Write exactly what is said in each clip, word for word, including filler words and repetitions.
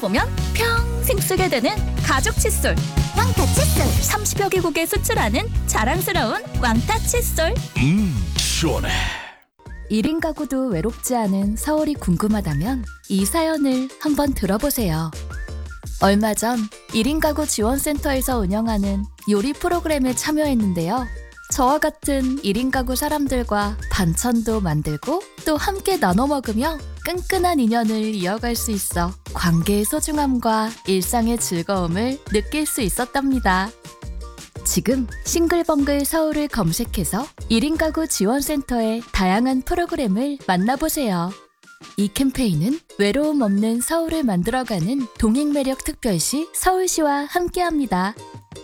보면 평생 쓰게 되는 가죽 칫솔. 왕타 칫솔. 삼십여 개국에 수출하는 자랑스러운 왕타 칫솔. 음, 시원해. 일 인 가구도 외롭지 않은 서울이 궁금하다면 이 사연을 한번 들어보세요. 얼마 전 일 인 가구 지원센터에서 운영하는 요리 프로그램에 참여했는데요. 저와 같은 일 인 가구 사람들과 반찬도 만들고 또 함께 나눠 먹으며 끈끈한 인연을 이어갈 수 있어 관계의 소중함과 일상의 즐거움을 느낄 수 있었답니다. 지금 싱글벙글 서울을 검색해서 일 인 가구 지원센터의 다양한 프로그램을 만나보세요. 이 캠페인은 외로움 없는 서울을 만들어가는 동행매력 특별시 서울시와 함께합니다.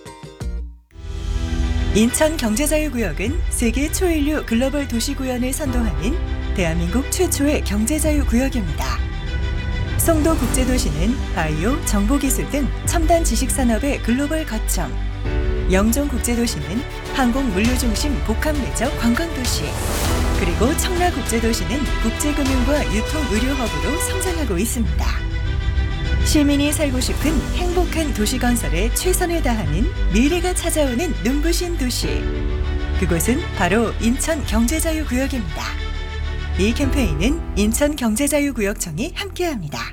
인천경제자유구역은 세계 초인류 글로벌 도시구현을 선도하는 대한민국 최초의 경제자유구역입니다. 송도국제도시는 바이오, 정보기술 등 첨단 지식산업의 글로벌 거점, 영종국제도시는 항공물류중심 복합내적 관광도시, 그리고 청라국제도시는 국제금융과 유통의료허브로 성장하고 있습니다. 시민이 살고 싶은 행복한 도시 건설에 최선을 다하는 미래가 찾아오는 눈부신 도시. 그곳은 바로 인천경제자유구역입니다. 이 캠페인은 인천경제자유구역청이 함께합니다.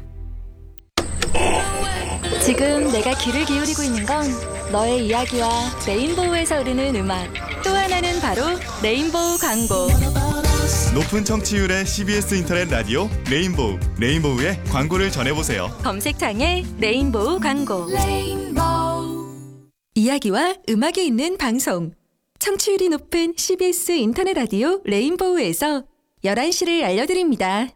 지금 내가 귀를 기울이고 있는 건 너의 이야기와 레인보우에서 흐르는 음악, 또 하나는 바로 레인보우 광고. 높은 청취율의 씨비에스 인터넷 라디오 레인보우, 레인보우의 광고를 전해보세요. 검색창에 레인보우 광고. 이야기와 음악이 있는 방송. 청취율이 높은 씨비에스 인터넷 라디오 레인보우에서 열한 시를 알려드립니다.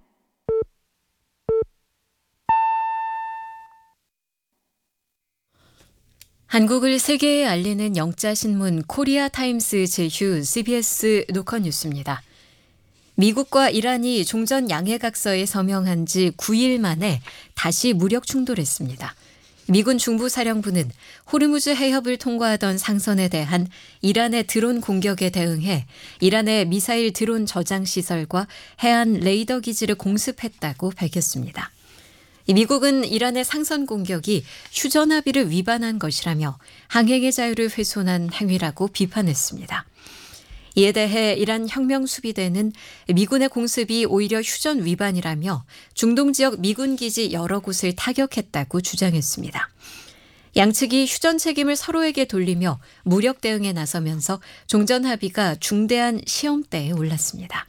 한국을 세계에 알리는 영자신문 코리아타임스 제휴 씨비에스 노컷 뉴스입니다. 미국과 이란이 종전 양해각서에 서명한 지 구 일 만에 다시 무력 충돌했습니다. 미군 중부사령부는 호르무즈 해협을 통과하던 상선에 대한 이란의 드론 공격에 대응해 이란의 미사일 드론 저장 시설과 해안 레이더 기지를 공습했다고 밝혔습니다. 미국은 이란의 상선 공격이 휴전 합의를 위반한 것이라며 항행의 자유를 훼손한 행위라고 비판했습니다. 이에 대해 이란 혁명수비대는 미군의 공습이 오히려 휴전 위반이라며 중동 지역 미군 기지 여러 곳을 타격했다고 주장했습니다. 양측이 휴전 책임을 서로에게 돌리며 무력 대응에 나서면서 종전 합의가 중대한 시험대에 올랐습니다.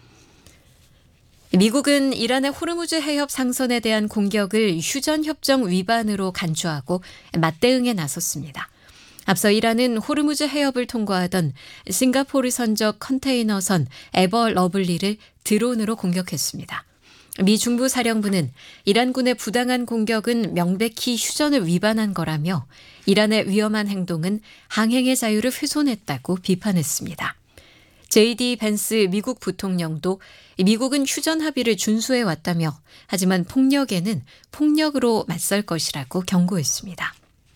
미국은 이란의 호르무즈 해협 상선에 대한 공격을 휴전협정 위반으로 간주하고 맞대응에 나섰습니다. 앞서 이란은 호르무즈 해협을 통과하던 싱가포르 선적 컨테이너선 에버 러블리를 드론으로 공격했습니다. 미 중부사령부는 이란군의 부당한 공격은 명백히 휴전을 위반한 거라며 이란의 위험한 행동은 항행의 자유를 훼손했다고 비판했습니다. 제이디 벤스 미국 부통령도 미국은 휴전 합의를 준수해 왔다며 하지만 폭력에는 폭력으로 맞설 것이라고 경고했습니다.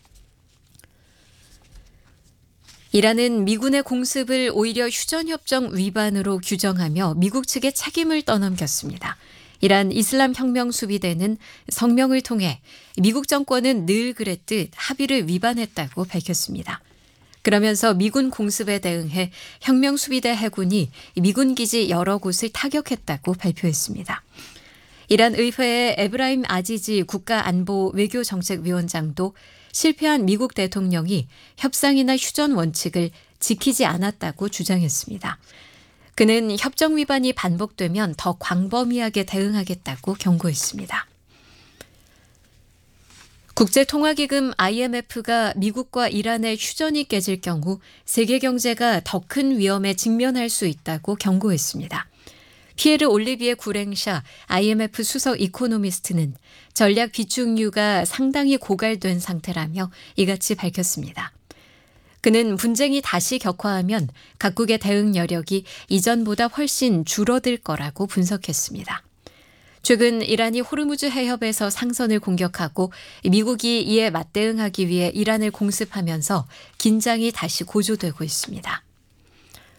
이란은 미군의 공습을 오히려 휴전협정 위반으로 규정하며 미국 측에 책임을 떠넘겼습니다. 이란 이슬람 혁명 수비대는 성명을 통해 미국 정권은 늘 그랬듯 합의를 위반했다고 밝혔습니다. 그러면서 미군 공습에 대응해 혁명 수비대 해군이 미군 기지 여러 곳을 타격했다고 발표했습니다. 이란 의회의 에브라임 아지지 국가안보 외교정책위원장도 실패한 미국 대통령이 협상이나 휴전 원칙을 지키지 않았다고 주장했습니다. 그는 협정 위반이 반복되면 더 광범위하게 대응하겠다고 경고했습니다. 국제통화기금 아이엠에프가 미국과 이란의 휴전이 깨질 경우 세계 경제가 더 큰 위험에 직면할 수 있다고 경고했습니다. 피에르 올리비에 구랭샤 아이엠에프 수석 이코노미스트는 전략 비축유가 상당히 고갈된 상태라며 이같이 밝혔습니다. 그는 분쟁이 다시 격화하면 각국의 대응 여력이 이전보다 훨씬 줄어들 거라고 분석했습니다. 최근 이란이 호르무즈 해협에서 상선을 공격하고 미국이 이에 맞대응하기 위해 이란을 공습하면서 긴장이 다시 고조되고 있습니다.